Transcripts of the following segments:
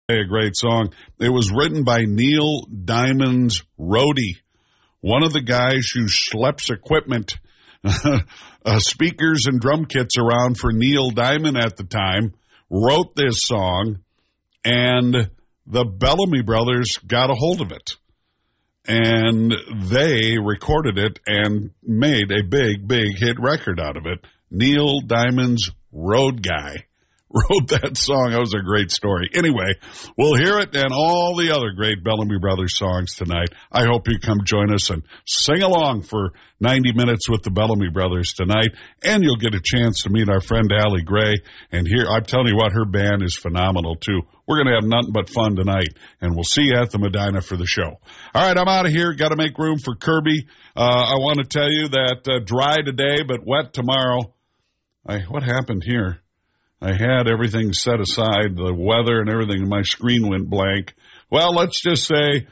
A great song. It was written by Neil Diamond's roadie, one of the guys who schleps equipment, speakers and drum kits around for Neil Diamond at the time, wrote this song, and the Bellamy Brothers got a hold of it. And they recorded it and made a big, big hit record out of it. Neil Diamond's Road Guy wrote that song. That was a great story. Anyway, we'll hear it and all the other great Bellamy Brothers songs tonight. I hope you come join us and sing along for 90 minutes with the Bellamy Brothers tonight, and you'll get a chance to meet our friend Allie Gray. And here, I'm telling you what, her band is phenomenal, too. We're going to have nothing but fun tonight, and we'll see you at the Medina for the show. All right, I'm out of here. Got to make room for Kirby. I want to tell you that dry today, but wet tomorrow. What happened here? I had everything set aside, the weather and everything, and my screen went blank. Well, let's just say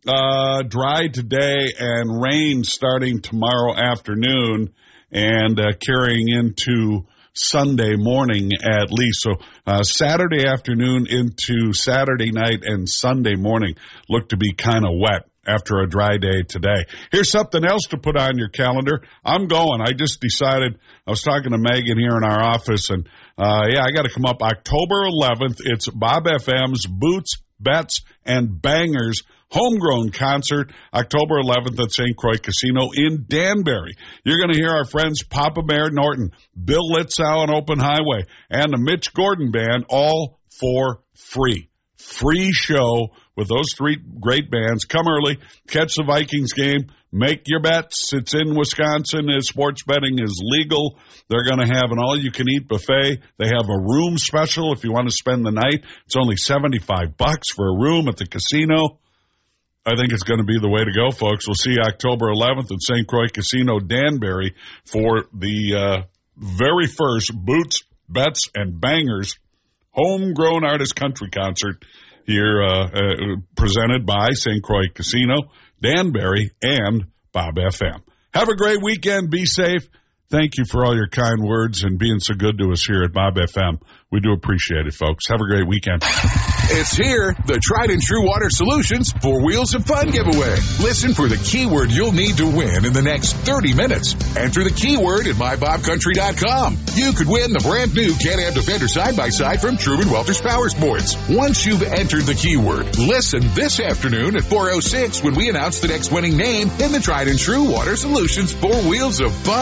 dry today and rain starting tomorrow afternoon and carrying into Sunday morning at least. So Saturday afternoon into Saturday night and Sunday morning look to be kind of wet after a dry day today. Here's something else to put on your calendar. I'm going. I just decided, I was talking to Megan here in our office, and I got to come up October 11th. It's Bob FM's Boots, Bets, and Bangers homegrown concert, October 11th at St. Croix Casino in Danbury. You're going to hear our friends Papa Bear Norton, Bill Litzow on Open Highway, and the Mitch Gordon Band, all for free. Free show with those three great bands. Come early, catch the Vikings game, make your bets. It's in Wisconsin. Sports betting is legal. They're going to have an all-you-can-eat buffet. They have a room special if you want to spend the night. It's only $75 for a room at the casino. I think it's going to be the way to go, folks. We'll see you October 11th at St. Croix Casino, Danbury, for the very first Boots, Bets, and Bangers homegrown artist country concert here, presented by St. Croix Casino, Danbury, and Bob FM. Have a great weekend. Be safe. Thank you for all your kind words and being so good to us here at Bob FM. We do appreciate it, folks. Have a great weekend. It's here, the Tried and True Water Solutions 4 Wheels of Fun giveaway. Listen for the keyword you'll need to win in the next 30 minutes. Enter the keyword at mybobcountry.com. You could win the brand new Can-Am Defender side-by-side from Truman Welters Power Sports. Once you've entered the keyword, listen this afternoon at 4:06 when we announce the next winning name in the Tried and True Water Solutions 4 Wheels of Fun